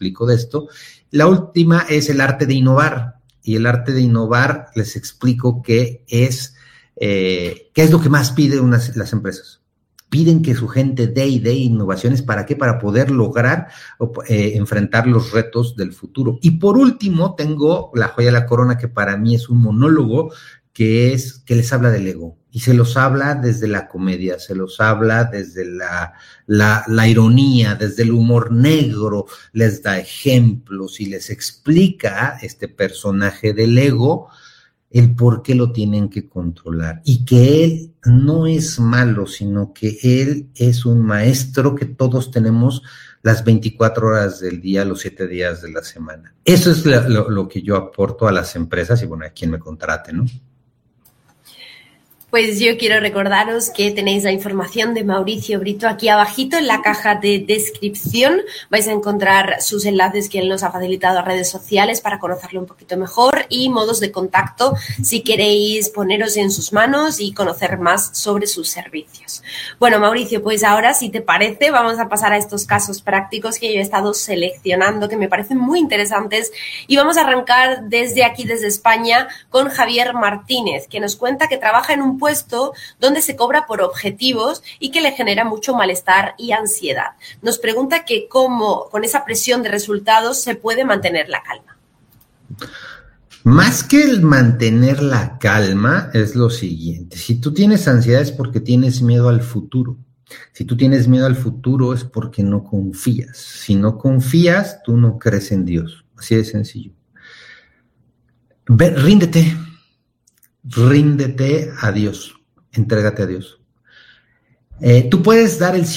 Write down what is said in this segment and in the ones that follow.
explico de esto. La última es el arte de innovar. Y el arte de innovar, les explico qué es lo que más piden las empresas. Piden que su gente dé innovaciones. ¿Para qué? Para poder lograr enfrentar los retos del futuro. Y por último, tengo la joya de la corona, que para mí es un monólogo, que les habla del ego. Y se los habla desde la comedia, se los habla desde la ironía, desde el humor negro, les da ejemplos y les explica este personaje del ego el por qué lo tienen que controlar, y que él no es malo, sino que él es un maestro que todos tenemos las 24 horas del día, los 7 días de la semana. Eso es lo que yo aporto a las empresas y, bueno, a quien me contrate, ¿no? Pues yo quiero recordaros que tenéis la información de Mauricio Brito aquí abajito en la caja de descripción. Vais a encontrar sus enlaces que él nos ha facilitado a redes sociales para conocerlo un poquito mejor y modos de contacto si queréis poneros en sus manos y conocer más sobre sus servicios. Bueno, Mauricio, pues ahora, si te parece, vamos a pasar a estos casos prácticos que yo he estado seleccionando, que me parecen muy interesantes, y vamos a arrancar desde aquí, desde España, con Javier Martínez, que nos cuenta que trabaja en un puesto donde se cobra por objetivos y que le genera mucho malestar y ansiedad. Nos pregunta que cómo con esa presión de resultados se puede mantener la calma. Más que el mantener la calma es lo siguiente: si tú tienes ansiedad es porque tienes miedo al futuro. Si tú tienes miedo al futuro es porque no confías. Si no confías, tú no crees en Dios. Así de sencillo. Ríndete a Dios, entrégate a Dios. Tú puedes dar el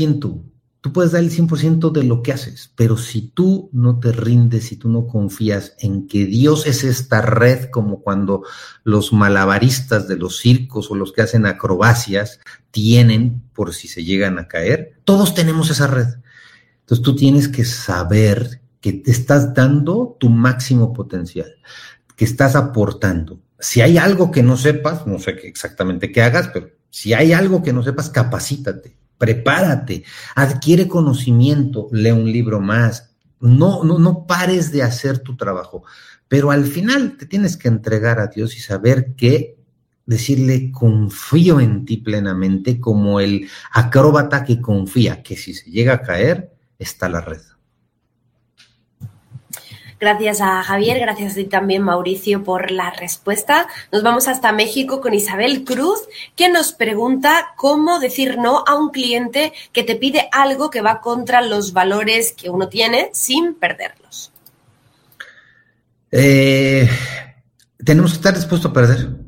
100%, de lo que haces, pero si tú no te rindes, si tú no confías en que Dios es esta red, como cuando los malabaristas de los circos o los que hacen acrobacias tienen por si se llegan a caer, todos tenemos esa red. Entonces tú tienes que saber que te estás dando tu máximo potencial, que estás aportando. Si hay algo que no sepas, no sé exactamente qué hagas, pero si hay algo que no sepas, capacítate, prepárate, adquiere conocimiento, lee un libro más. No pares de hacer tu trabajo, pero al final te tienes que entregar a Dios y saber que decirle: confío en ti plenamente, como el acróbata que confía que si se llega a caer, está la red. Gracias a Javier, gracias a ti también, Mauricio, por la respuesta. Nos vamos hasta México con Isabel Cruz, que nos pregunta cómo decir no a un cliente que te pide algo que va contra los valores que uno tiene sin perderlos. Tenemos que estar dispuestos a perder.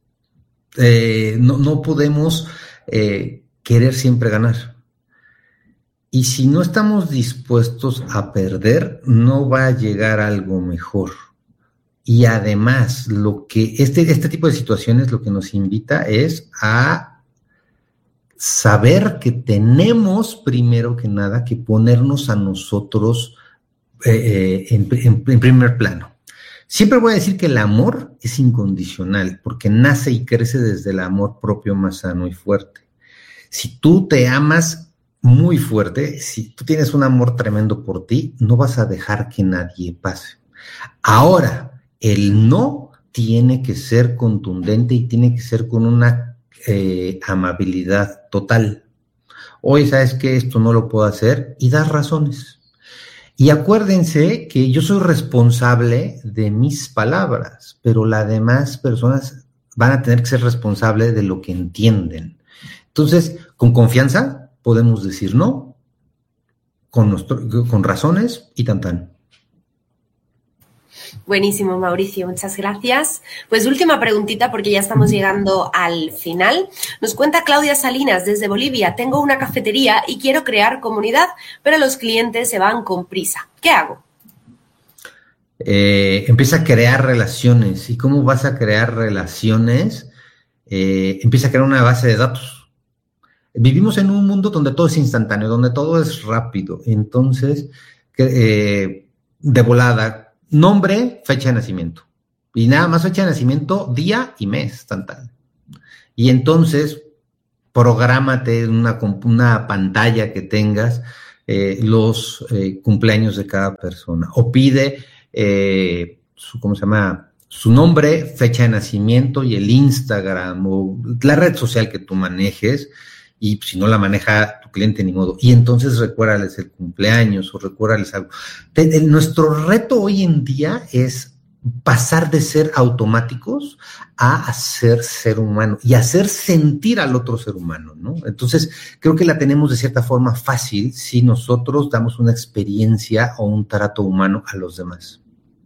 No podemos querer siempre ganar. Y si no estamos dispuestos a perder, no va a llegar algo mejor. Y además, lo que este tipo de situaciones lo que nos invita es a saber que tenemos, primero que nada, que ponernos a nosotros en primer plano. Siempre voy a decir que el amor es incondicional, porque nace y crece desde el amor propio más sano y fuerte. Si tú te amas muy fuerte, si tú tienes un amor tremendo por ti, no vas a dejar que nadie pase. Ahora, el no tiene que ser contundente y tiene que ser con una amabilidad total. Oye, ¿sabes qué? Esto no lo puedo hacer, y das razones. Y acuérdense que yo soy responsable de mis palabras, pero las demás personas van a tener que ser responsables de lo que entienden. Entonces, con confianza podemos decir no, con razones y tan. Buenísimo, Mauricio, muchas gracias. Pues última preguntita, porque ya estamos llegando al final. Nos cuenta Claudia Salinas desde Bolivia: tengo una cafetería y quiero crear comunidad, pero los clientes se van con prisa. ¿Qué hago? Empieza a crear relaciones. ¿Y cómo vas a crear relaciones? Empieza a crear una base de datos. Vivimos en un mundo donde todo es instantáneo, donde todo es rápido. Entonces, de volada, nombre, fecha de nacimiento. Y nada más fecha de nacimiento, día y mes, tal. Y entonces, prográmate en una pantalla que tengas los cumpleaños de cada persona, o pide su nombre, fecha de nacimiento y el Instagram o la red social que tú manejes, y si no la maneja tu cliente, ni modo. Y entonces recuérdales el cumpleaños o recuérdales algo. Nuestro reto hoy en día es pasar de ser automáticos a ser ser humano y hacer sentir al otro ser humano, ¿no? Entonces, creo que la tenemos de cierta forma fácil si nosotros damos una experiencia o un trato humano a los demás.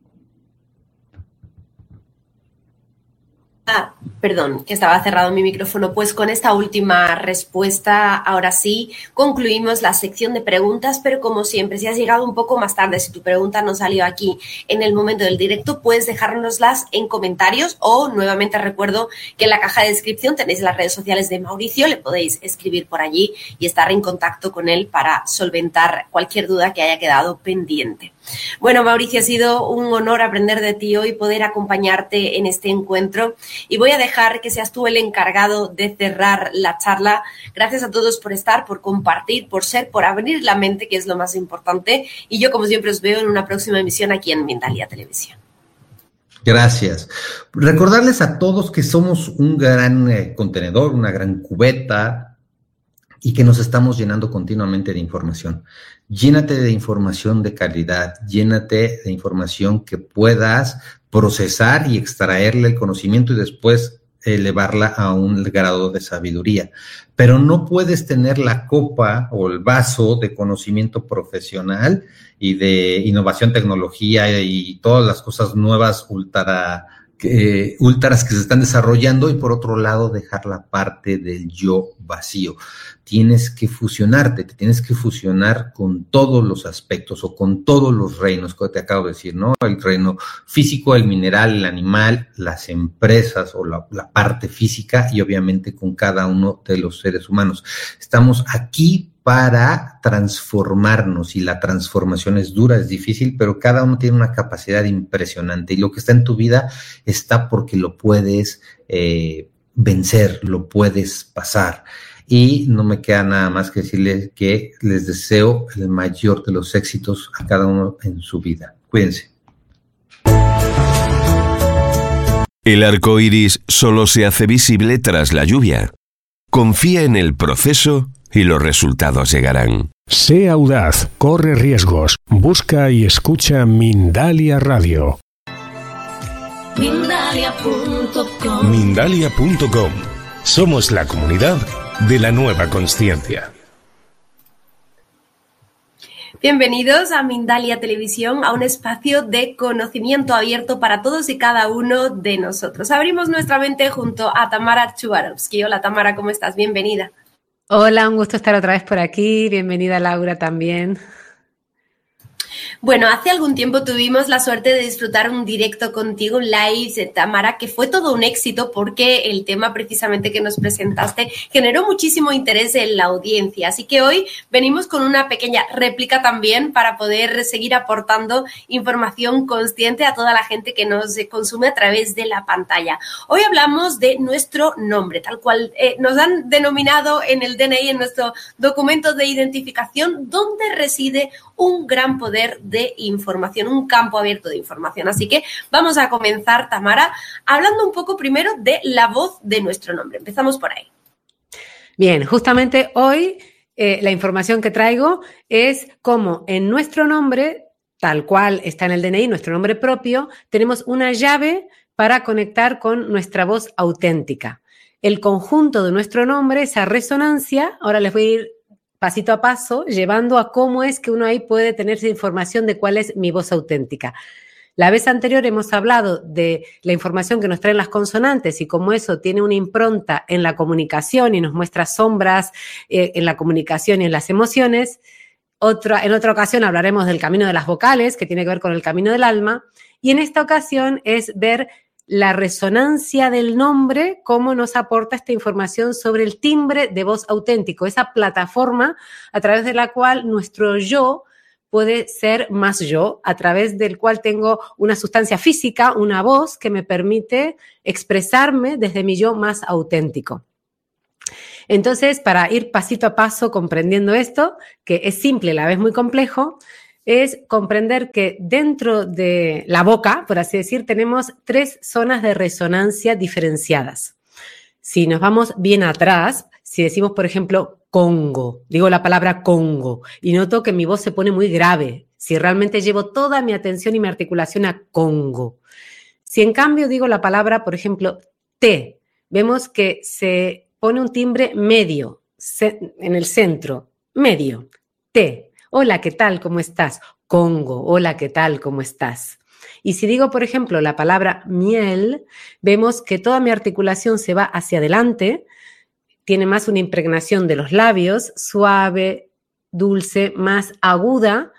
Perdón, que estaba cerrado mi micrófono. Pues con esta última respuesta, ahora sí, concluimos la sección de preguntas, pero como siempre, si has llegado un poco más tarde, si tu pregunta no salió aquí en el momento del directo, puedes dejárnoslas en comentarios o nuevamente recuerdo que en la caja de descripción tenéis las redes sociales de Mauricio, le podéis escribir por allí y estar en contacto con él para solventar cualquier duda que haya quedado pendiente. Bueno, Mauricio, ha sido un honor aprender de ti hoy, poder acompañarte en este encuentro y voy a dejar que seas tú el encargado de cerrar la charla. Gracias a todos por estar, por compartir, por abrir la mente, que es lo más importante, y yo como siempre os veo en una próxima emisión aquí en Mindalia Televisión. Gracias. Recordarles a todos que somos un gran contenedor, una gran cubeta, y que nos estamos llenando continuamente de información. Llénate de información de calidad, llénate de información que puedas procesar y extraerle el conocimiento y después elevarla a un grado de sabiduría. Pero no puedes tener la copa o el vaso de conocimiento profesional y de innovación, tecnología y todas las cosas nuevas ultras que se están desarrollando, y por otro lado dejar la parte del yo vacío. Tienes que fusionarte, te tienes que fusionar con todos los aspectos o con todos los reinos que te acabo de decir, ¿no? El reino físico, el mineral, el animal, las empresas o la parte física, y obviamente con cada uno de los seres humanos. Estamos aquí para transformarnos, y la transformación es dura, es difícil, pero cada uno tiene una capacidad impresionante, y lo que está en tu vida está porque lo puedes vencer, lo puedes pasar. Y no me queda nada más que decirles que les deseo el mayor de los éxitos a cada uno en su vida. Cuídense. El arco iris solo se hace visible tras la lluvia. Confía en el proceso y los resultados llegarán. Sé audaz, corre riesgos, busca y escucha Mindalia Radio. Mindalia.com. Mindalia.com. Somos la comunidad de la nueva consciencia. Bienvenidos a Mindalia Televisión, a un espacio de conocimiento abierto para todos y cada uno de nosotros. Abrimos nuestra mente junto a Tamara Chubarovsky. Hola Tamara, ¿cómo estás? Bienvenida. Hola, un gusto estar otra vez por aquí. Bienvenida Laura también. Bueno, hace algún tiempo tuvimos la suerte de disfrutar un directo contigo, un live, Tamara, que fue todo un éxito porque el tema precisamente que nos presentaste generó muchísimo interés en la audiencia. Así que hoy venimos con una pequeña réplica también para poder seguir aportando información consciente a toda la gente que nos consume a través de la pantalla. Hoy hablamos de nuestro nombre, tal cual nos han denominado en el DNI, en nuestro documento de identificación, donde reside un gran poder de información, un campo abierto de información. Así que vamos a comenzar, Tamara, hablando un poco primero de la voz de nuestro nombre. Empezamos por ahí. Bien, justamente hoy la información que traigo es cómo en nuestro nombre, tal cual está en el DNI, nuestro nombre propio, tenemos una llave para conectar con nuestra voz auténtica. El conjunto de nuestro nombre, esa resonancia, ahora les voy a ir pasito a paso, llevando a cómo es que uno ahí puede tener esa información de cuál es mi voz auténtica. La vez anterior hemos hablado de la información que nos traen las consonantes y cómo eso tiene una impronta en la comunicación y nos muestra sombras en la comunicación y en las emociones. En otra ocasión hablaremos del camino de las vocales, que tiene que ver con el camino del alma. Y en esta ocasión es ver la resonancia del nombre, cómo nos aporta esta información sobre el timbre de voz auténtico, esa plataforma a través de la cual nuestro yo puede ser más yo, a través del cual tengo una sustancia física, una voz que me permite expresarme desde mi yo más auténtico. Entonces, para ir pasito a paso comprendiendo esto, que es simple y a la vez muy complejo, es comprender que dentro de la boca, por así decir, tenemos 3 zonas de resonancia diferenciadas. Si nos vamos bien atrás, si decimos, por ejemplo, Congo, digo la palabra Congo y noto que mi voz se pone muy grave, si realmente llevo toda mi atención y mi articulación a Congo. Si en cambio digo la palabra, por ejemplo, té, vemos que se pone un timbre medio, en el centro, medio, té. Hola, ¿qué tal? ¿Cómo estás? Congo, hola, ¿qué tal? ¿Cómo estás? Y si digo, por ejemplo, la palabra miel, vemos que toda mi articulación se va hacia adelante, tiene más una impregnación de los labios, suave, dulce, más aguda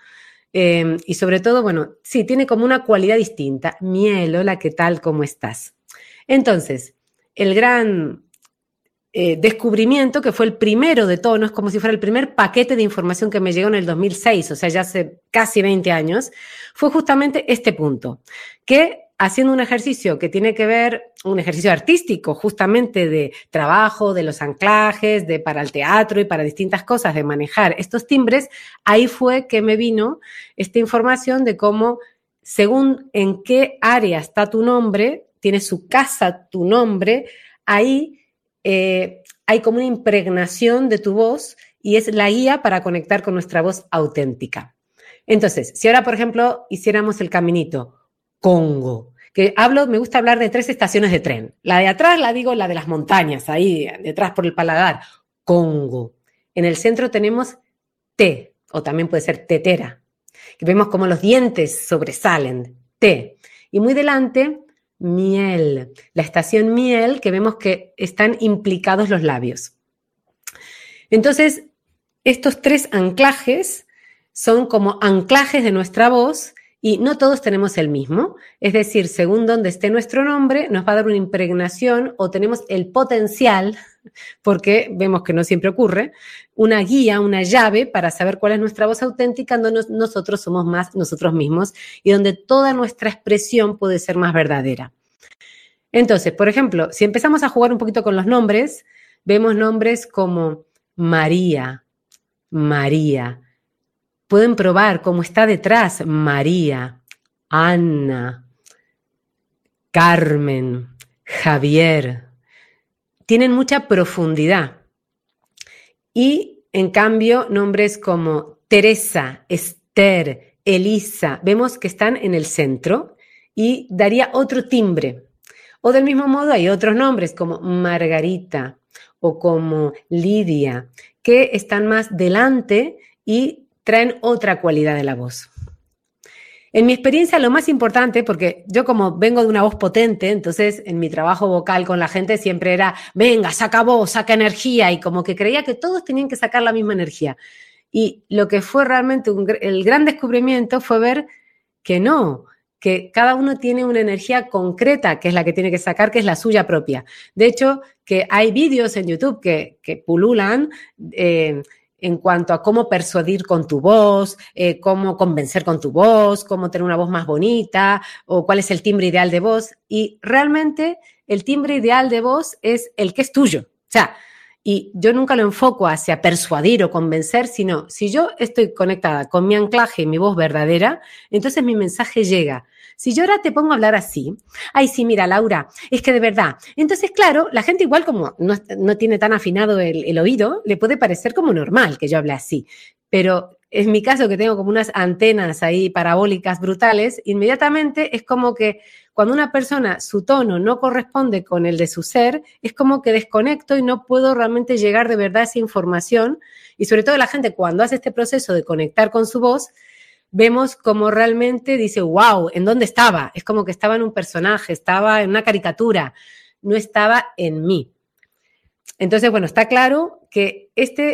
y sobre todo, bueno, sí, tiene como una cualidad distinta. Miel, hola, ¿qué tal? ¿Cómo estás? Entonces, el gran descubrimiento, que fue el primero de tono, es como si fuera el primer paquete de información que me llegó en el 2006, o sea, ya hace casi 20 años, fue justamente este punto, que haciendo un ejercicio que tiene que ver, un ejercicio artístico, justamente de trabajo, de los anclajes, de para el teatro y para distintas cosas, de manejar estos timbres, ahí fue que me vino esta información de cómo, según en qué área está tu nombre, tiene su casa tu nombre, ahí hay como una impregnación de tu voz y es la guía para conectar con nuestra voz auténtica. Entonces, si ahora, por ejemplo, hiciéramos el caminito, Congo, que me gusta hablar de 3 estaciones de tren. La de atrás la digo, la de las montañas, ahí detrás por el paladar, Congo. En el centro tenemos té, o también puede ser tetera, que vemos como los dientes sobresalen, té. Y muy delante, miel, la estación miel, que vemos que están implicados los labios. Entonces, estos 3 anclajes son como anclajes de nuestra voz y no todos tenemos el mismo. Es decir, según donde esté nuestro nombre, nos va a dar una impregnación o tenemos el potencial, porque vemos que no siempre ocurre, una guía, una llave para saber cuál es nuestra voz auténtica, donde nosotros somos más nosotros mismos y donde toda nuestra expresión puede ser más verdadera. Entonces, por ejemplo, si empezamos a jugar un poquito con los nombres, vemos nombres como María, María. Pueden probar cómo está detrás María, Ana, Carmen, Javier. Tienen mucha profundidad. Y, en cambio, nombres como Teresa, Esther, Elisa, vemos que están en el centro y daría otro timbre. O del mismo modo hay otros nombres como Margarita o como Lidia, que están más delante y traen otra cualidad de la voz. En mi experiencia, lo más importante, porque yo como vengo de una voz potente, entonces en mi trabajo vocal con la gente siempre era, venga, saca voz, saca energía, y como que creía que todos tenían que sacar la misma energía. Y lo que fue realmente el gran descubrimiento fue ver que no, que cada uno tiene una energía concreta, que es la que tiene que sacar, que es la suya propia. De hecho, que hay vídeos en YouTube que pululan en cuanto a cómo persuadir con tu voz, cómo convencer con tu voz, cómo tener una voz más bonita o cuál es el timbre ideal de voz. Y realmente el timbre ideal de voz es el que es tuyo. O sea, y yo nunca lo enfoco hacia persuadir o convencer, sino si yo estoy conectada con mi anclaje y mi voz verdadera, entonces mi mensaje llega. Si yo ahora te pongo a hablar así, ay, sí, mira, Laura, es que de verdad. Entonces, claro, la gente igual como no tiene tan afinado el oído, le puede parecer como normal que yo hable así. Pero en mi caso, que tengo como unas antenas ahí parabólicas brutales, inmediatamente es como que cuando una persona, su tono no corresponde con el de su ser, es como que desconecto y no puedo realmente llegar de verdad a esa información. Y sobre todo la gente, cuando hace este proceso de conectar con su voz, vemos como realmente dice, wow, ¿en dónde estaba? Es como que estaba en un personaje, estaba en una caricatura, no estaba en mí. Entonces, bueno, está claro que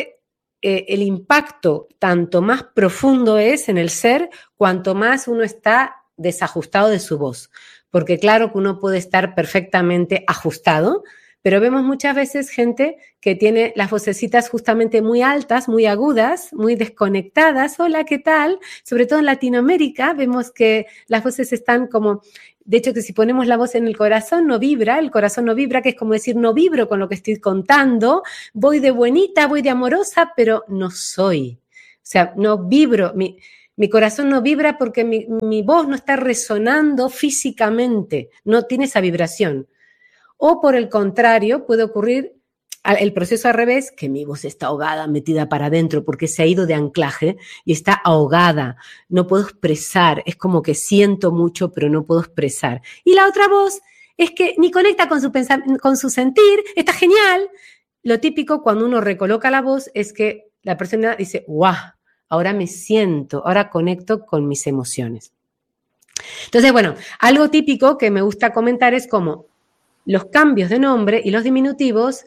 el impacto tanto más profundo es en el ser, cuanto más uno está desajustado de su voz. Porque claro que uno puede estar perfectamente ajustado, Pero vemos muchas veces gente que tiene las vocecitas justamente muy altas, muy agudas, muy desconectadas. Hola, ¿qué tal? Sobre todo en Latinoamérica vemos que las voces están como... De hecho, que si ponemos la voz en el corazón no vibra, que es como decir, no vibro con lo que estoy contando, voy de buenita, voy de amorosa, pero no soy. O sea, no vibro, mi corazón no vibra porque mi voz no está resonando físicamente, no tiene esa vibración. O por el contrario, puede ocurrir el proceso al revés, que mi voz está ahogada, metida para adentro, porque se ha ido de anclaje y está ahogada. No puedo expresar, es como que siento mucho, pero no puedo expresar. Y la otra voz es que ni conecta con su sentir, está genial. Lo típico cuando uno recoloca la voz es que la persona dice, ¡guau! Ahora me siento, ahora conecto con mis emociones. Entonces, bueno, algo típico que me gusta comentar es como los cambios de nombre y los diminutivos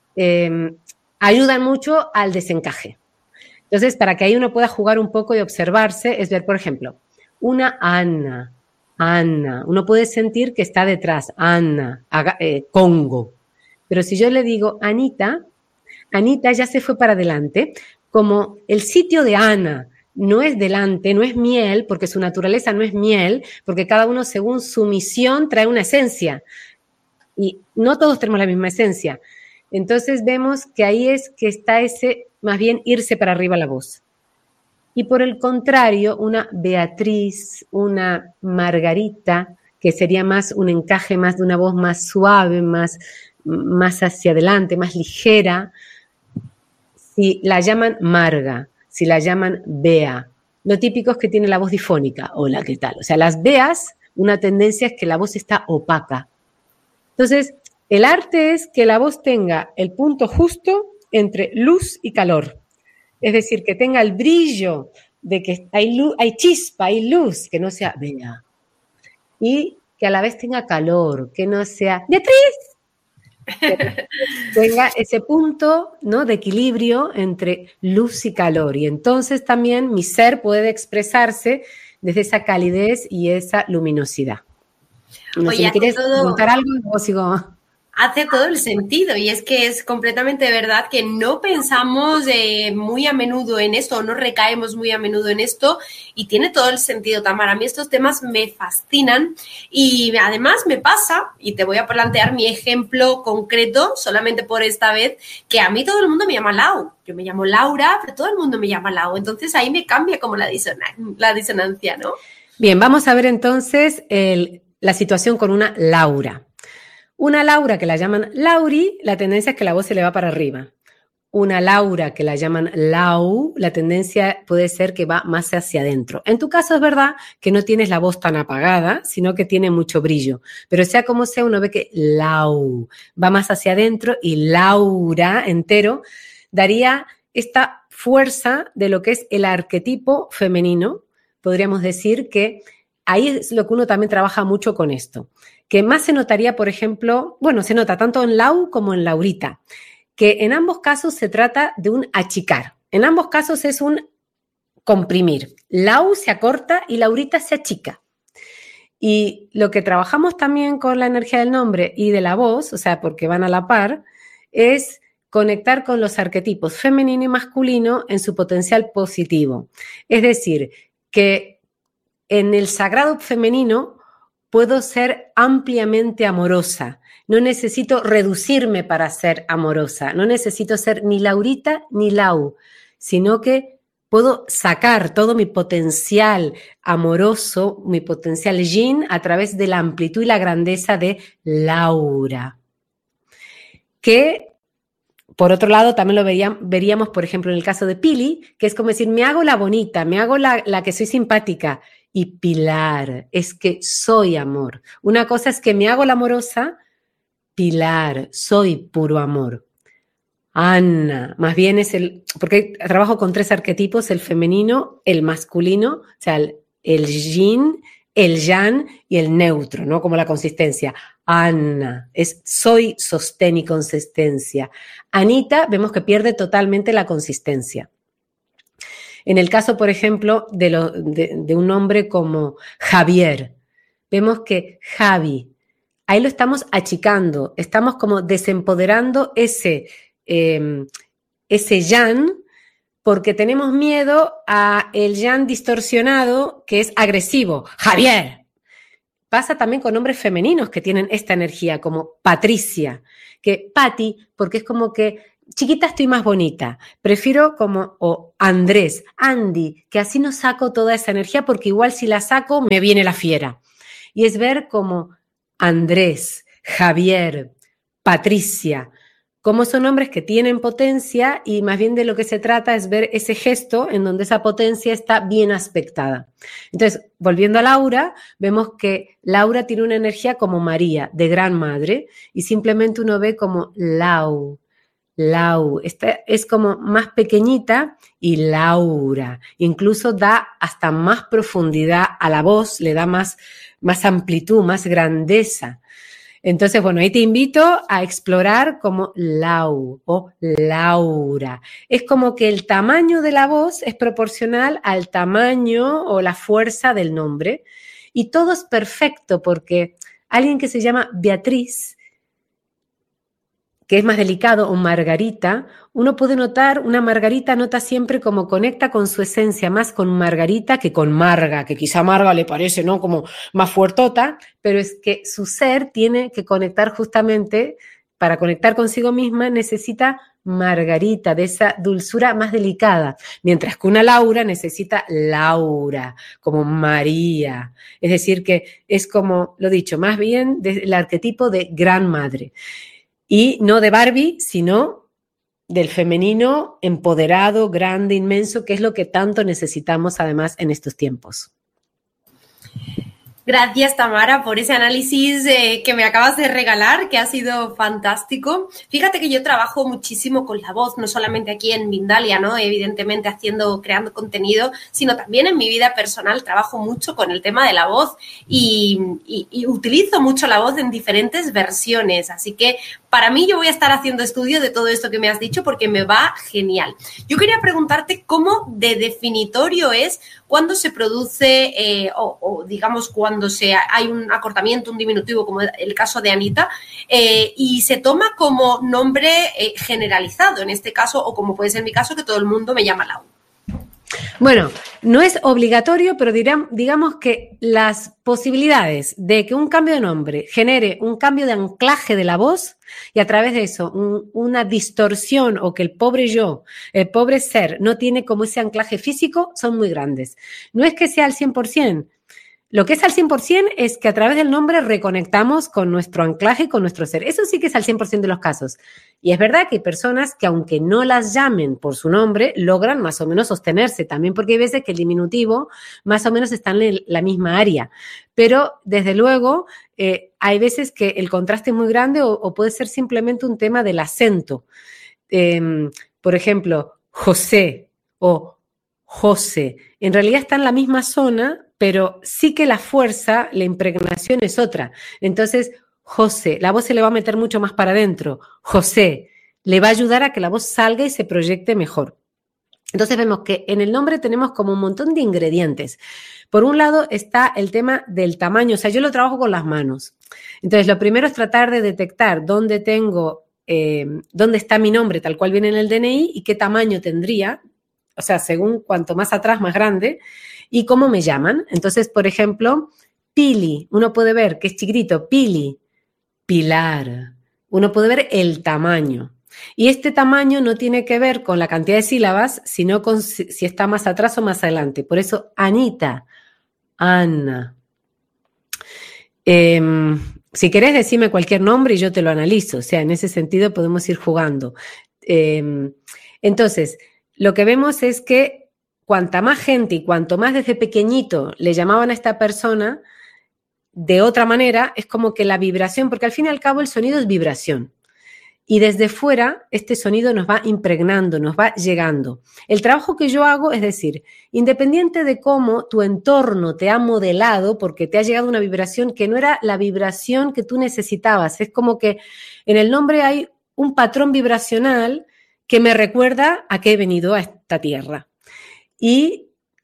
ayudan mucho al desencaje. Entonces, para que ahí uno pueda jugar un poco y observarse, es ver, por ejemplo, una Ana, uno puede sentir que está detrás, Ana, Congo. Pero si yo le digo Anita ya se fue para adelante, como el sitio de Ana no es delante, no es miel, porque su naturaleza no es miel, porque cada uno según su misión trae una esencia. Y no todos tenemos la misma esencia. Entonces vemos que ahí es que está ese, más bien irse para arriba la voz. Y por el contrario, una Beatriz, una Margarita, que sería más un encaje más de una voz más suave, más hacia adelante, más ligera, si la llaman Marga, si la llaman Bea. Lo típico es que tiene la voz difónica. Hola, ¿qué tal? O sea, las Beas, una tendencia es que la voz está opaca. Entonces, el arte es que la voz tenga el punto justo entre luz y calor. Es decir, que tenga el brillo de que hay luz, hay chispa, hay luz, que no sea Bea. Y que a la vez tenga calor, que no sea Beatriz. Que tenga ese punto, ¿no?, de equilibrio entre luz y calor. Y entonces también mi ser puede expresarse desde esa calidez y esa luminosidad. No sé, ¿me quieres preguntar algo o sigo? Hace todo el sentido y es que es completamente verdad que no pensamos muy a menudo en esto o no recaemos muy a menudo en esto y tiene todo el sentido, Tamara. A mí estos temas me fascinan y además me pasa, y te voy a plantear mi ejemplo concreto solamente por esta vez, que a mí todo el mundo me llama Lau. Yo me llamo Laura, pero todo el mundo me llama Lau. Entonces ahí me cambia como la disonancia, ¿no? Bien, vamos a ver entonces la situación con una Laura. Una Laura que la llaman Lauri, la tendencia es que la voz se le va para arriba. Una Laura que la llaman Lau, la tendencia puede ser que va más hacia adentro. En tu caso es verdad que no tienes la voz tan apagada, sino que tiene mucho brillo. Pero sea como sea, uno ve que Lau va más hacia adentro y Laura entero daría esta fuerza de lo que es el arquetipo femenino. Podríamos decir que ahí es lo que uno también trabaja mucho con esto. Que más se notaría, por ejemplo, bueno, se nota tanto en Lau como en Laurita, que en ambos casos se trata de un achicar. En ambos casos es un comprimir. Lau se acorta y Laurita se achica. Y lo que trabajamos también con la energía del nombre y de la voz, o sea, porque van a la par, es conectar con los arquetipos femenino y masculino en su potencial positivo. Es decir, que en el sagrado femenino puedo ser ampliamente amorosa. No necesito reducirme para ser amorosa. No necesito ser ni Laurita ni Lau, sino que puedo sacar todo mi potencial amoroso, mi potencial yin, a través de la amplitud y la grandeza de Laura. Que, por otro lado, también lo veríamos, por ejemplo, en el caso de Pili, que es como decir, me hago la bonita, me hago la que soy simpática. Y Pilar, es que soy amor. Una cosa es que me hago la amorosa, Pilar, soy puro amor. Ana, más bien es porque trabajo con 3 arquetipos, el femenino, el masculino, o sea, el yin, el yang y el neutro, ¿no? Como la consistencia. Ana, es soy, sostén y consistencia. Anita, vemos que pierde totalmente la consistencia. En el caso, por ejemplo, de un nombre como Javier, vemos que Javi, ahí lo estamos achicando, estamos como desempoderando ese yan, porque tenemos miedo a el yan distorsionado que es agresivo. Javier. Pasa también con nombres femeninos que tienen esta energía, como Patricia, que Pati, porque es como que chiquita estoy más bonita, prefiero como, o Andrés, Andy, que así no saco toda esa energía porque igual si la saco me viene la fiera. Y es ver como Andrés, Javier, Patricia, como son nombres que tienen potencia y más bien de lo que se trata es ver ese gesto en donde esa potencia está bien aspectada. Entonces, volviendo a Laura, vemos que Laura tiene una energía como María, de gran madre, y simplemente uno ve como Lau. Esta es como más pequeñita y Laura. Incluso da hasta más profundidad a la voz, le da más amplitud, más grandeza. Entonces, bueno, ahí te invito a explorar como Lau o Laura. Es como que el tamaño de la voz es proporcional al tamaño o la fuerza del nombre. Y todo es perfecto porque alguien que se llama Beatriz, que es más delicado, o Margarita, uno puede notar, una Margarita nota siempre como conecta con su esencia, más con Margarita que con Marga, que quizá Marga le parece, ¿no?, como más fuertota, pero es que su ser tiene que conectar justamente, para conectar consigo misma necesita Margarita, de esa dulzura más delicada, mientras que una Laura necesita Laura, como María. Es decir, que es como, lo dicho, más bien el arquetipo de gran madre. Y no de Barbie, sino del femenino empoderado, grande, inmenso, que es lo que tanto necesitamos además en estos tiempos. Gracias, Tamara, por ese análisis que me acabas de regalar, que ha sido fantástico. Fíjate que yo trabajo muchísimo con la voz, no solamente aquí en Mindalia, ¿no?, evidentemente creando contenido, sino también en mi vida personal trabajo mucho con el tema de la voz y utilizo mucho la voz en diferentes versiones. Así que para mí yo voy a estar haciendo estudio de todo esto que me has dicho porque me va genial. Yo quería preguntarte cómo de definitorio es cuando se produce o digamos cuando hay un acortamiento, un diminutivo, como el caso de Anita, y se toma como nombre generalizado en este caso, o como puede ser en mi caso, que todo el mundo me llama Lau. Bueno, no es obligatorio, pero digamos que las posibilidades de que un cambio de nombre genere un cambio de anclaje de la voz y a través de eso una distorsión o que el pobre yo, el pobre ser, no tiene como ese anclaje físico, son muy grandes. No es que sea al 100%. Lo que es al 100% es que a través del nombre reconectamos con nuestro anclaje y con nuestro ser. Eso sí que es al 100% de los casos. Y es verdad que hay personas que aunque no las llamen por su nombre, logran más o menos sostenerse. También porque hay veces que el diminutivo más o menos está en la misma área. Pero desde luego hay veces que el contraste es muy grande o puede ser simplemente un tema del acento. Por ejemplo, José o José. En realidad está en la misma zona, pero sí que la fuerza, la impregnación es otra. Entonces, José, la voz se le va a meter mucho más para adentro. José, le va a ayudar a que la voz salga y se proyecte mejor. Entonces vemos que en el nombre tenemos como un montón de ingredientes. Por un lado está el tema del tamaño, o sea, yo lo trabajo con las manos. Entonces, lo primero es tratar de detectar dónde está mi nombre, tal cual viene en el DNI, y qué tamaño tendría, o sea, según cuanto más atrás, más grande, y cómo me llaman. Entonces, por ejemplo, Pili, uno puede ver que es chiquitito, Pili, Pilar, uno puede ver el tamaño. Y este tamaño no tiene que ver con la cantidad de sílabas, sino con si está más atrás o más adelante. Por eso, Anita, Ana. Si querés, decime cualquier nombre y yo te lo analizo. O sea, en ese sentido podemos ir jugando. Entonces, lo que vemos es que cuanta más gente y cuanto más desde pequeñito le llamaban a esta persona de otra manera, es como que la vibración, porque al fin y al cabo el sonido es vibración. Y desde fuera este sonido nos va impregnando, nos va llegando. El trabajo que yo hago es decir, independiente de cómo tu entorno te ha modelado, porque te ha llegado una vibración que no era la vibración que tú necesitabas, es como que en el nombre hay un patrón vibracional que me recuerda a que he venido a esta tierra. Y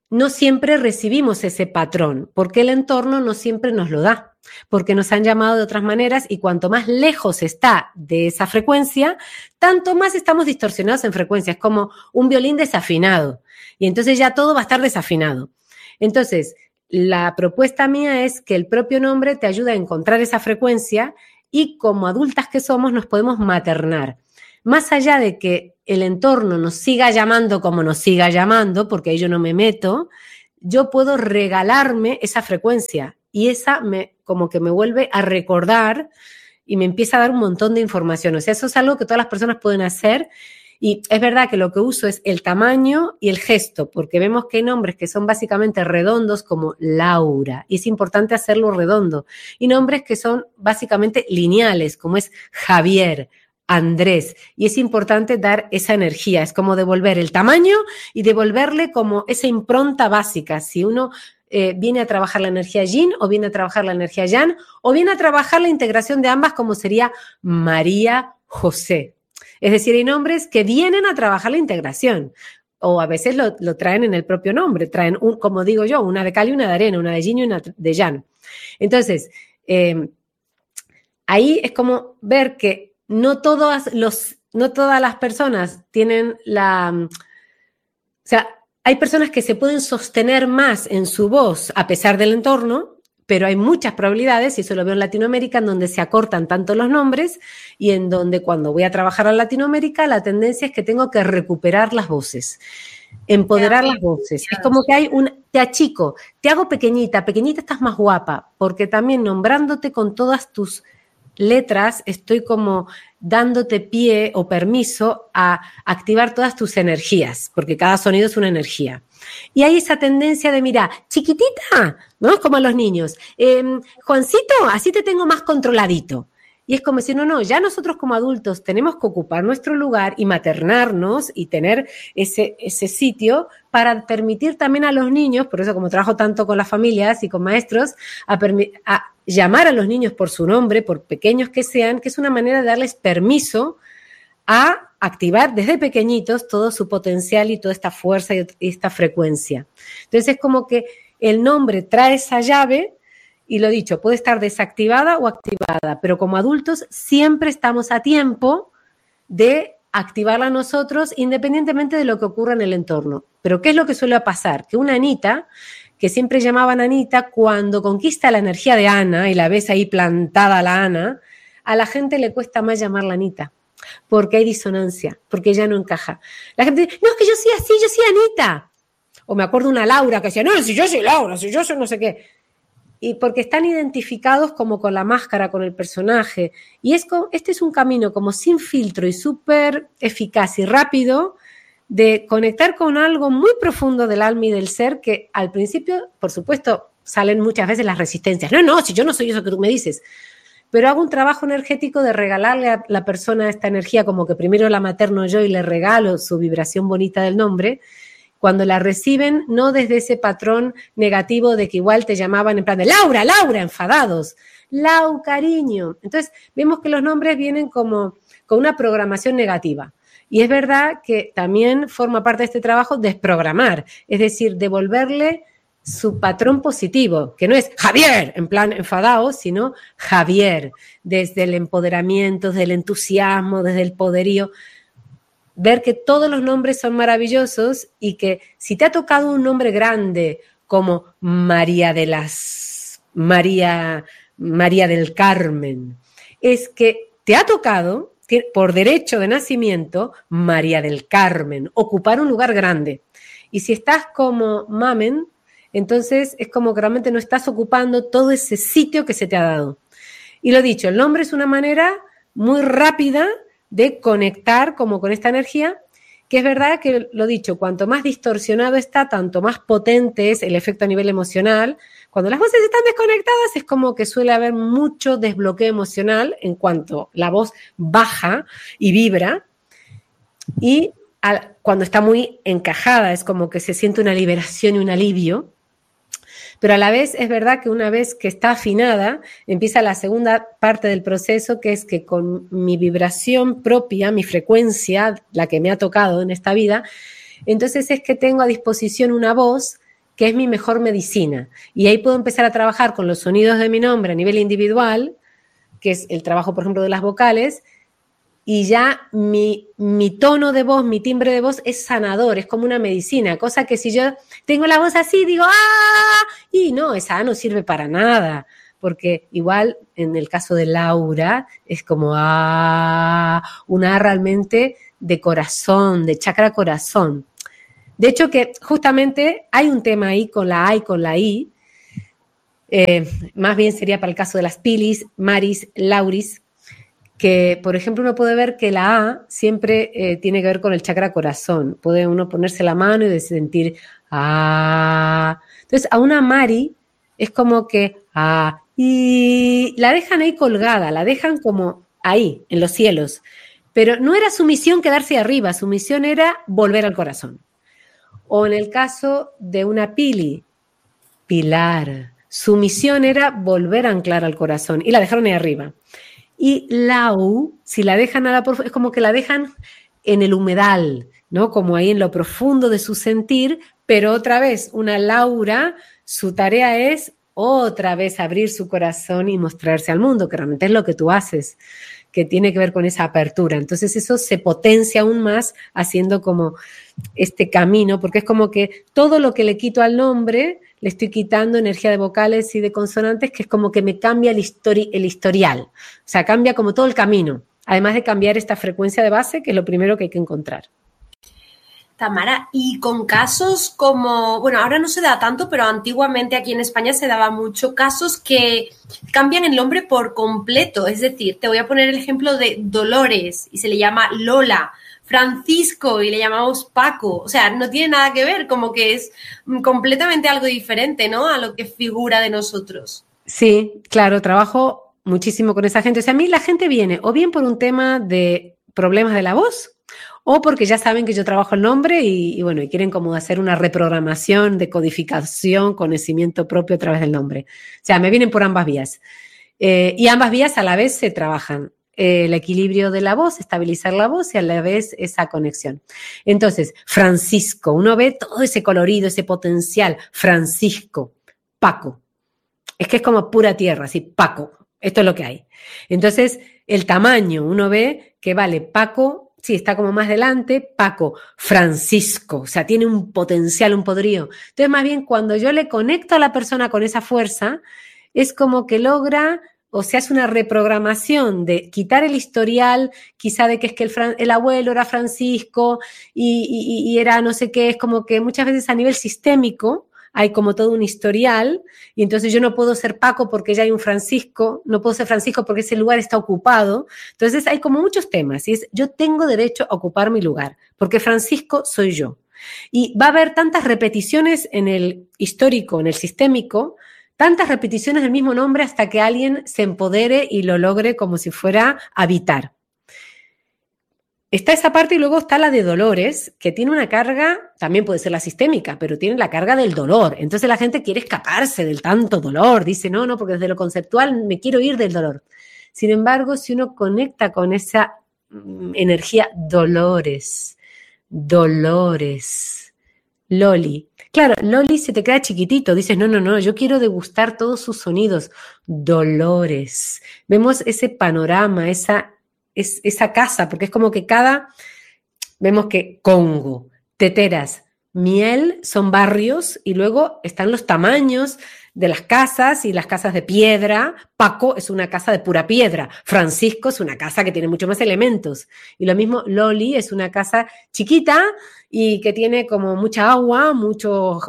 no siempre recibimos ese patrón, porque el entorno no siempre nos lo da, porque nos han llamado de otras maneras y cuanto más lejos está de esa frecuencia, tanto más estamos distorsionados en frecuencia. Es como un violín desafinado y entonces ya todo va a estar desafinado. Entonces, la propuesta mía es que el propio nombre te ayude a encontrar esa frecuencia y como adultas que somos nos podemos maternar. Más allá de que el entorno nos siga llamando como nos siga llamando, porque ahí yo no me meto, yo puedo regalarme esa frecuencia y esa como que me vuelve a recordar y me empieza a dar un montón de información. O sea, eso es algo que todas las personas pueden hacer y es verdad que lo que uso es el tamaño y el gesto, porque vemos que hay nombres que son básicamente redondos como Laura y es importante hacerlo redondo y nombres que son básicamente lineales como es Javier, Andrés, y es importante dar esa energía, es como devolver el tamaño y devolverle como esa impronta básica, si uno viene a trabajar la energía yin o viene a trabajar la energía yang o viene a trabajar la integración de ambas como sería María José. Es decir, hay nombres que vienen a trabajar la integración o a veces lo traen en el propio nombre, traen, como digo yo, una de cal y una de arena, una de yin y una de yang. Entonces, ahí es como ver que no todas las personas tienen o sea, hay personas que se pueden sostener más en su voz a pesar del entorno, pero hay muchas probabilidades, y eso lo veo en Latinoamérica, en donde se acortan tanto los nombres y en donde cuando voy a trabajar en Latinoamérica la tendencia es que tengo que recuperar las voces, empoderar las voces. Es como que te achico, te hago pequeñita estás más guapa, porque también nombrándote con todas tus letras, estoy como dándote pie o permiso a activar todas tus energías, porque cada sonido es una energía. Y hay esa tendencia de, mira, chiquitita, ¿no? Como a los niños. Juancito, así te tengo más controladito. Y es como decir, no, ya nosotros como adultos tenemos que ocupar nuestro lugar y maternarnos y tener ese sitio para permitir también a los niños, por eso como trabajo tanto con las familias y con maestros, a llamar a los niños por su nombre, por pequeños que sean, que es una manera de darles permiso a activar desde pequeñitos todo su potencial y toda esta fuerza y esta frecuencia. Entonces es como que el nombre trae esa llave. Y lo dicho, puede estar desactivada o activada, pero como adultos siempre estamos a tiempo de activarla nosotros independientemente de lo que ocurra en el entorno. Pero ¿qué es lo que suele pasar? Que una Anita, que siempre llamaban Anita, cuando conquista la energía de Ana y la ves ahí plantada la Ana, a la gente le cuesta más llamarla Anita, porque hay disonancia, porque ya no encaja. La gente dice, no, es que yo soy así, yo soy Anita. O me acuerdo una Laura que decía, no, si yo soy Laura, si yo soy no sé qué. Y porque están identificados como con la máscara, con el personaje. Y este es un camino como sin filtro y súper eficaz y rápido de conectar con algo muy profundo del alma y del ser que al principio, por supuesto, salen muchas veces las resistencias. No, si yo no soy eso que tú me dices. Pero hago un trabajo energético de regalarle a la persona esta energía, como que primero la materno yo y le regalo su vibración bonita del nombre. Cuando la reciben, no desde ese patrón negativo de que igual te llamaban en plan de Laura, enfadados, Lau, cariño. Entonces, vemos que los nombres vienen como con una programación negativa. Y es verdad que también forma parte de este trabajo desprogramar, es decir, devolverle su patrón positivo, que no es Javier, en plan enfadado, sino Javier, desde el empoderamiento, desde el entusiasmo, desde el poderío. Ver que todos los nombres son maravillosos y que si te ha tocado un nombre grande como María del Carmen, es que te ha tocado, por derecho de nacimiento, María del Carmen, ocupar un lugar grande. Y si estás como Mamen, entonces es como que realmente no estás ocupando todo ese sitio que se te ha dado. Y lo dicho, el nombre es una manera muy rápida de conectar como con esta energía, que es verdad que, lo dicho, cuanto más distorsionado está, tanto más potente es el efecto a nivel emocional. Cuando las voces están desconectadas es como que suele haber mucho desbloqueo emocional en cuanto la voz baja y vibra, y cuando está muy encajada es como que se siente una liberación y un alivio. Pero a la vez es verdad que una vez que está afinada, empieza la segunda parte del proceso, que es que con mi vibración propia, mi frecuencia, la que me ha tocado en esta vida, entonces es que tengo a disposición una voz que es mi mejor medicina. Y ahí puedo empezar a trabajar con los sonidos de mi nombre a nivel individual, que es el trabajo, por ejemplo, de las vocales, y ya mi tono de voz, mi timbre de voz es sanador, es como una medicina, cosa que si yo tengo la voz así, digo ¡ah! Y no, esa no sirve para nada, porque igual en el caso de Laura es como ¡ah! Una realmente de corazón, de chakra corazón. De hecho que justamente hay un tema ahí con la A y con la I, más bien sería para el caso de las Pilis, Maris, Lauris, que, por ejemplo, uno puede ver que la A siempre tiene que ver con el chakra corazón. Puede uno ponerse la mano y sentir ¡ah! Entonces, a una Mari es como que ¡ah! Y la dejan ahí colgada, la dejan como ahí, en los cielos. Pero no era su misión quedarse arriba, su misión era volver al corazón. O en el caso de una Pili, Pilar, su misión era volver a anclar al corazón y la dejaron ahí arriba. Y Lau, si la dejan a la es como que la dejan en el humedal, ¿no? Como ahí en lo profundo de su sentir, pero otra vez, una Laura, su tarea es otra vez abrir su corazón y mostrarse al mundo, que realmente es lo que tú haces, que tiene que ver con esa apertura. Entonces eso se potencia aún más haciendo como este camino, porque es como que todo lo que le quito al nombre, le estoy quitando energía de vocales y de consonantes, que es como que me cambia el historial. O sea, cambia como todo el camino, además de cambiar esta frecuencia de base, que es lo primero que hay que encontrar. Tamara, y con casos como, bueno, ahora no se da tanto, pero antiguamente aquí en España se daba mucho, casos que cambian el nombre por completo. Es decir, te voy a poner el ejemplo de Dolores y se le llama Lola, Francisco y le llamamos Paco. O sea, no tiene nada que ver, como que es completamente algo diferente, ¿no? A lo que figura de nosotros. Sí, claro, trabajo muchísimo con esa gente. O sea, a mí la gente viene o bien por un tema de problemas de la voz, o porque ya saben que yo trabajo el nombre y bueno, y quieren como hacer una reprogramación de codificación, conocimiento propio a través del nombre. O sea, me vienen por ambas vías. Y ambas vías a la vez se trabajan. El equilibrio de la voz, estabilizar la voz y a la vez esa conexión. Entonces, Francisco, uno ve todo ese colorido, ese potencial. Francisco, Paco. Es que es como pura tierra, así, Paco. Esto es lo que hay. Entonces, el tamaño, uno ve que vale, Paco, sí, está como más delante, Paco, Francisco, o sea, tiene un potencial, un poderío. Entonces, más bien, cuando yo le conecto a la persona con esa fuerza, es como que logra, o se hace una reprogramación de quitar el historial, quizá de que es que el abuelo era Francisco y era no sé qué, es como que muchas veces a nivel sistémico hay como todo un historial y entonces yo no puedo ser Paco porque ya hay un Francisco, no puedo ser Francisco porque ese lugar está ocupado. Entonces hay como muchos temas y es yo tengo derecho a ocupar mi lugar porque Francisco soy yo. Y va a haber tantas repeticiones en el histórico, en el sistémico, tantas repeticiones del mismo nombre hasta que alguien se empodere y lo logre como si fuera habitar. Está esa parte y luego está la de Dolores, que tiene una carga, también puede ser la sistémica, pero tiene la carga del dolor. Entonces la gente quiere escaparse del tanto dolor. Dice, no, porque desde lo conceptual me quiero ir del dolor. Sin embargo, si uno conecta con esa energía Dolores, Loli. Claro, Loli se te queda chiquitito. Dices, no, yo quiero degustar todos sus sonidos. Dolores. Vemos ese panorama, esa casa, porque es como que vemos que Congo, Teteras, Miel son barrios y luego están los tamaños de las casas y las casas de piedra. Paco es una casa de pura piedra. Francisco es una casa que tiene mucho más elementos. Y lo mismo Loli es una casa chiquita y que tiene como mucha agua, mucho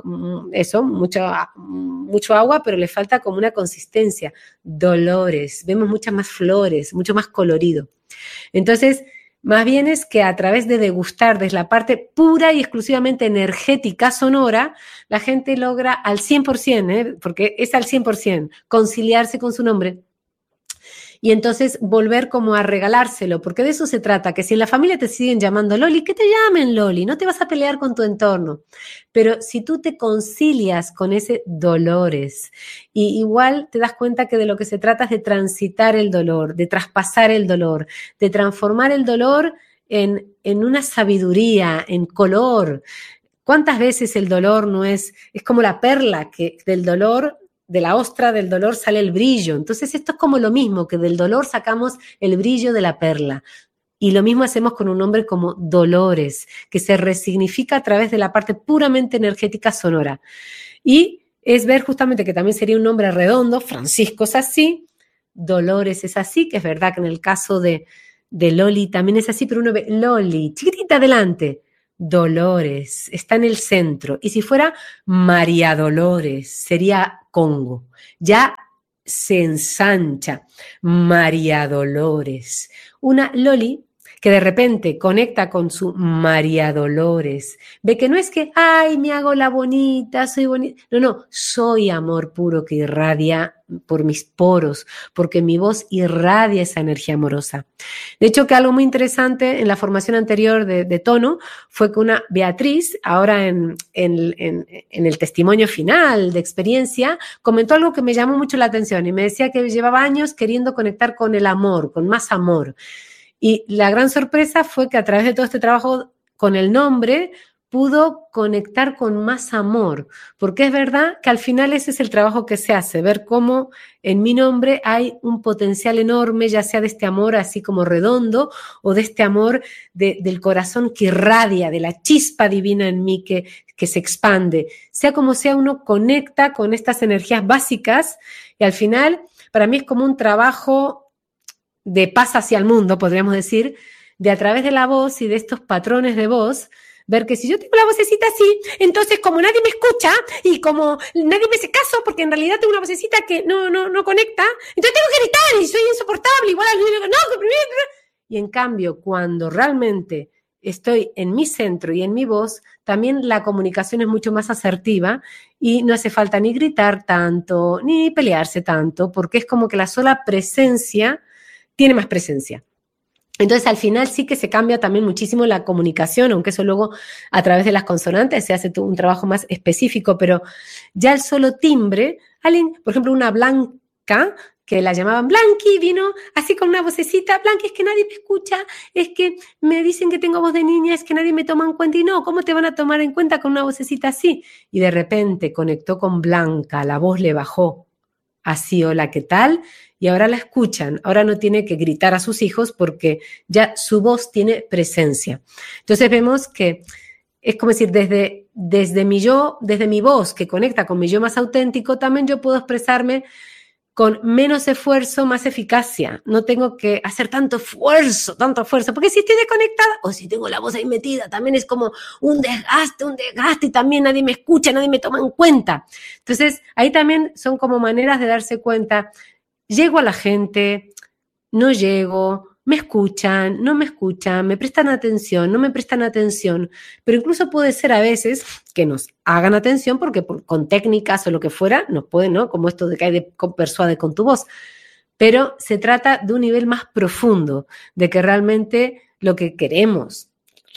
agua, pero le falta como una consistencia. Dolores, vemos muchas más flores, mucho más colorido. Entonces, más bien es que a través de degustar desde la parte pura y exclusivamente energética, sonora, la gente logra al 100%, porque es al 100%, conciliarse con su nombre y entonces volver como a regalárselo, porque de eso se trata, que si en la familia te siguen llamando Loli, que te llamen Loli, no te vas a pelear con tu entorno, pero si tú te concilias con ese Dolores, y igual te das cuenta que de lo que se trata es de transitar el dolor, de traspasar el dolor, de transformar el dolor en una sabiduría, en color. ¿Cuántas veces el dolor no es como la perla que del dolor, de la ostra del dolor sale el brillo? Entonces esto es como lo mismo, que del dolor sacamos el brillo de la perla. Y lo mismo hacemos con un nombre como Dolores, que se resignifica a través de la parte puramente energética sonora. Y es ver justamente que también sería un nombre redondo, Francisco es así, Dolores es así, que es verdad que en el caso de Loli también es así, pero uno ve Loli, chiquitita adelante, Dolores, está en el centro. Y si fuera María Dolores, sería Congo. Ya se ensancha, María Dolores. Una Loli que de repente conecta con su María Dolores, ve que no es que, ay, me hago la bonita, soy bonita. No, soy amor puro que irradia por mis poros, porque mi voz irradia esa energía amorosa. De hecho, que algo muy interesante en la formación anterior de tono fue que una Beatriz, ahora en el testimonio final de experiencia, comentó algo que me llamó mucho la atención y me decía que llevaba años queriendo conectar con el amor, con más amor. Y la gran sorpresa fue que a través de todo este trabajo con el nombre pudo conectar con más amor, porque es verdad que al final ese es el trabajo que se hace, ver cómo en mi nombre hay un potencial enorme, ya sea de este amor así como redondo o de este amor del corazón que irradia, de la chispa divina en mí que se expande. Sea como sea, uno conecta con estas energías básicas y al final para mí es como un trabajo de paz hacia el mundo, podríamos decir, de a través de la voz y de estos patrones de voz, ver que si yo tengo la vocecita así, entonces como nadie me escucha y como nadie me hace caso, porque en realidad tengo una vocecita que no conecta, entonces tengo que gritar y soy insoportable, igual al niño, y en cambio, cuando realmente estoy en mi centro y en mi voz, también la comunicación es mucho más asertiva y no hace falta ni gritar tanto, ni pelearse tanto, porque es como que la sola presencia tiene más presencia. Entonces, al final sí que se cambia también muchísimo la comunicación, aunque eso luego a través de las consonantes se hace un trabajo más específico, pero ya el solo timbre, alguien, por ejemplo, una Blanca, que la llamaban Blanqui, vino así con una vocecita, Blanqui, es que nadie me escucha, es que me dicen que tengo voz de niña, es que nadie me toma en cuenta, y no, ¿cómo te van a tomar en cuenta con una vocecita así? Y de repente conectó con Blanca, la voz le bajó, así, hola, ¿qué tal? Y ahora la escuchan, ahora no tiene que gritar a sus hijos porque ya su voz tiene presencia. Entonces vemos que es como decir, desde mi yo, desde mi voz que conecta con mi yo más auténtico, también yo puedo expresarme con menos esfuerzo, más eficacia. No tengo que hacer tanto esfuerzo, porque si estoy desconectada o si tengo la voz ahí metida, también es como un desgaste y también nadie me escucha, nadie me toma en cuenta. Entonces, ahí también son como maneras de darse cuenta. Llego a la gente, no llego, me escuchan, no me escuchan, me prestan atención, no me prestan atención, pero incluso puede ser a veces que nos hagan atención porque con técnicas o lo que fuera nos pueden, ¿no? Como esto de que hay de persuade con tu voz, pero se trata de un nivel más profundo, de que realmente lo que queremos,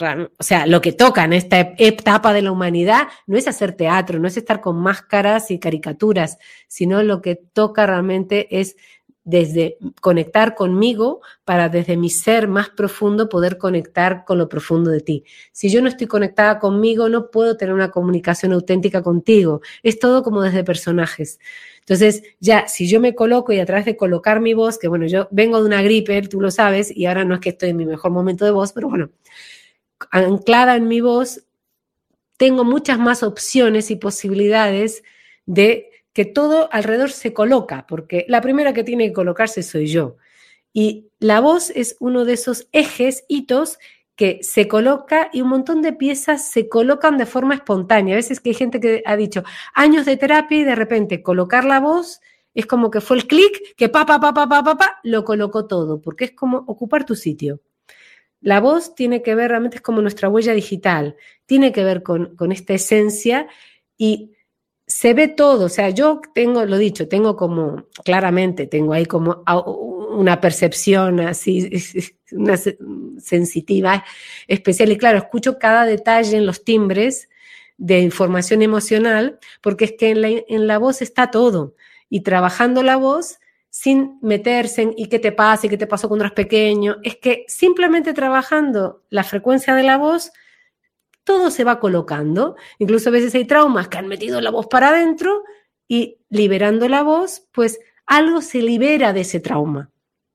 o sea, lo que toca en esta etapa de la humanidad no es hacer teatro, no es estar con máscaras y caricaturas, sino lo que toca realmente es desde conectar conmigo para desde mi ser más profundo poder conectar con lo profundo de ti. Si yo no estoy conectada conmigo, no puedo tener una comunicación auténtica contigo. Es todo como desde personajes. Entonces, ya, si yo me coloco y a través de colocar mi voz, que bueno, yo vengo de una gripe, tú lo sabes, y ahora no es que estoy en mi mejor momento de voz, pero bueno, anclada en mi voz, tengo muchas más opciones y posibilidades de que todo alrededor se coloca, porque la primera que tiene que colocarse soy yo. Y la voz es uno de esos ejes, hitos, que se coloca y un montón de piezas se colocan de forma espontánea. A veces que hay gente que ha dicho años de terapia y de repente colocar la voz es como que fue el clic, que lo colocó todo, porque es como ocupar tu sitio. La voz tiene que ver, realmente es como nuestra huella digital, tiene que ver con esta esencia y se ve todo. O sea, yo tengo, lo dicho, tengo como, claramente, tengo ahí como una percepción así, una sensitiva especial y claro, escucho cada detalle en los timbres de información emocional porque es que en la voz está todo y trabajando la voz sin meterse en ¿y qué te pasa? ¿Y qué te pasó cuando eras pequeño? Es que simplemente trabajando la frecuencia de la voz todo se va colocando. Incluso a veces hay traumas que han metido la voz para adentro y liberando la voz, pues algo se libera de ese trauma.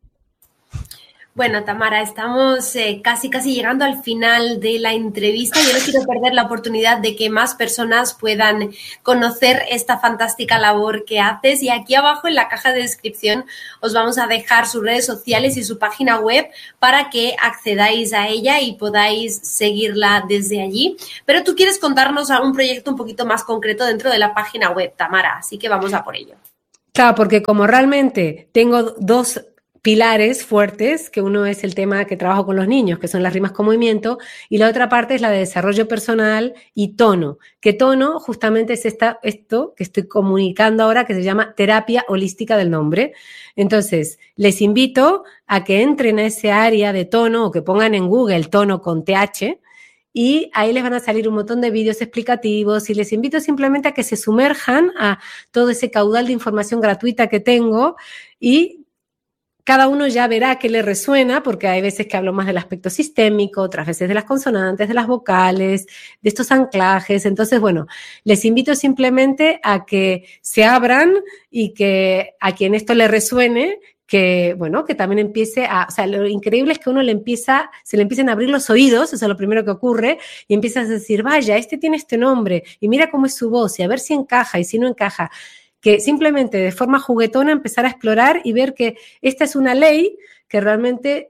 Bueno, Tamara, estamos casi llegando al final de la entrevista. Yo no quiero perder la oportunidad de que más personas puedan conocer esta fantástica labor que haces. Y aquí abajo en la caja de descripción os vamos a dejar sus redes sociales y su página web para que accedáis a ella y podáis seguirla desde allí. Pero tú quieres contarnos algún proyecto un poquito más concreto dentro de la página web, Tamara, así que vamos a por ello. Claro, porque como realmente tengo dos pilares fuertes, que uno es el tema que trabajo con los niños, que son las rimas con movimiento, y la otra parte es la de desarrollo personal y tono, que tono justamente es esto que estoy comunicando ahora, que se llama terapia holística del nombre. Entonces, les invito a que entren a ese área de tono o que pongan en Google tono con TH, y ahí les van a salir un montón de vídeos explicativos y les invito simplemente a que se sumerjan a todo ese caudal de información gratuita que tengo y cada uno ya verá qué le resuena, porque hay veces que hablo más del aspecto sistémico, otras veces de las consonantes, de las vocales, de estos anclajes. Entonces, bueno, les invito simplemente a que se abran y que a quien esto le resuene, que, bueno, que también empiece o sea, lo increíble es que uno se le empiecen a abrir los oídos, eso es lo primero que ocurre, y empiezas a decir, vaya, este tiene este nombre, y mira cómo es su voz, y a ver si encaja, y si no encaja. Que simplemente de forma juguetona empezar a explorar y ver que esta es una ley que realmente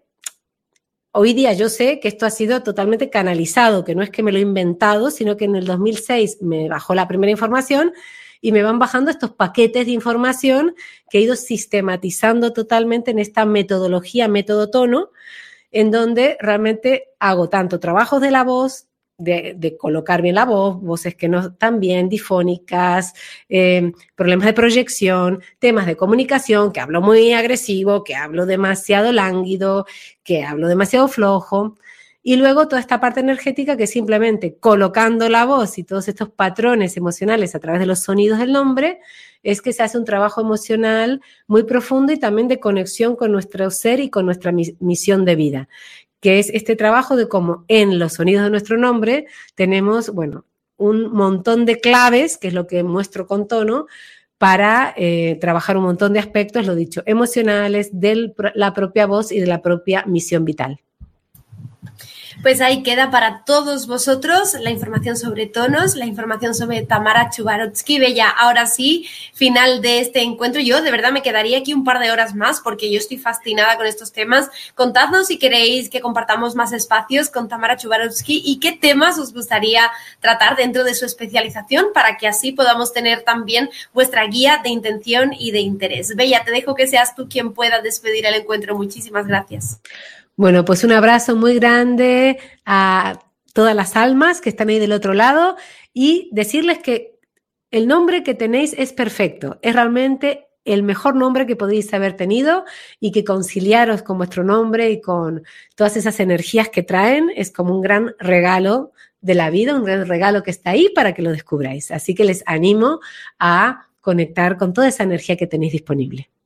hoy día yo sé que esto ha sido totalmente canalizado, que no es que me lo he inventado, sino que en el 2006 me bajó la primera información y me van bajando estos paquetes de información que he ido sistematizando totalmente en esta metodología, método tono, en donde realmente hago tanto trabajos de la voz, de colocar bien la voz, voces que no están bien, difónicas, problemas de proyección, temas de comunicación, que hablo muy agresivo, que hablo demasiado lánguido, que hablo demasiado flojo. Y luego toda esta parte energética que simplemente colocando la voz y todos estos patrones emocionales a través de los sonidos del nombre, es que se hace un trabajo emocional muy profundo y también de conexión con nuestro ser y con nuestra misión de vida, que es este trabajo de cómo en los sonidos de nuestro nombre tenemos, bueno, un montón de claves, que es lo que muestro con tono, para trabajar un montón de aspectos, lo dicho, emocionales, de la propia voz y de la propia misión vital. Pues ahí queda para todos vosotros la información sobre tonos, la información sobre Tamara Chubarovsky. Bella, ahora sí, final de este encuentro. Yo de verdad me quedaría aquí un par de horas más porque yo estoy fascinada con estos temas. Contadnos si queréis que compartamos más espacios con Tamara Chubarovsky y qué temas os gustaría tratar dentro de su especialización para que así podamos tener también vuestra guía de intención y de interés. Bella, te dejo que seas tú quien pueda despedir el encuentro. Muchísimas gracias. Bueno, pues un abrazo muy grande a todas las almas que están ahí del otro lado y decirles que el nombre que tenéis es perfecto, es realmente el mejor nombre que podéis haber tenido y que conciliaros con vuestro nombre y con todas esas energías que traen es como un gran regalo de la vida, un gran regalo que está ahí para que lo descubráis. Así que les animo a conectar con toda esa energía que tenéis disponible.